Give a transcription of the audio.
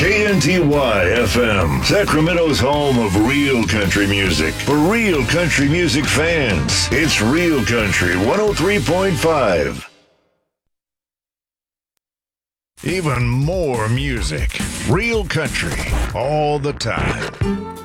KNTY FM, Sacramento's home of real country music. For real country music fans, it's Real Country 103.5. Even more music. Real country all the time.